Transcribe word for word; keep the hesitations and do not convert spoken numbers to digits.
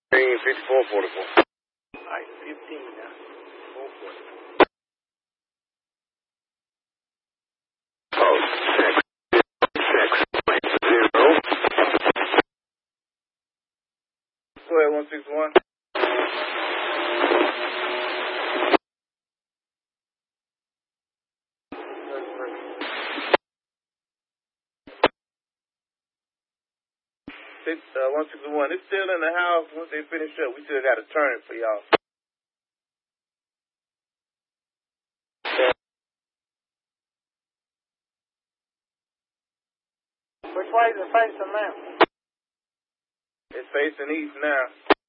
fifty-four forty-four. All right, fifteen now. four forty-four. Oh, six, six, zero. Go ahead, one six one. Six, uh, one six one. It's still in the house. Once they finish up, we still got to turn it for y'all. Which way is it facing now? It's facing east now.